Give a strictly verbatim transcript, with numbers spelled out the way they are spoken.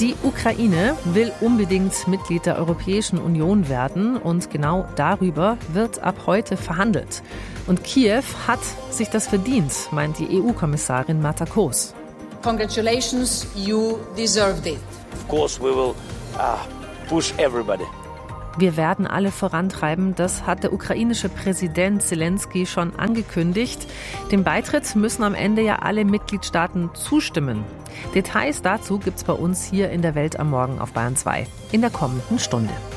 Die Ukraine will unbedingt Mitglied der Europäischen Union werden und genau darüber wird ab heute verhandelt. Und Kiew hat sich das verdient, meint die E U-Kommissarin Marta Koos. Congratulations, you deserved it. Of course we will uh, push everybody. Wir werden alle vorantreiben, das hat der ukrainische Präsident Zelensky schon angekündigt. Dem Beitritt müssen am Ende ja alle Mitgliedstaaten zustimmen. Details dazu gibt's bei uns hier in der Welt am Morgen auf Bayern zwei in der kommenden Stunde.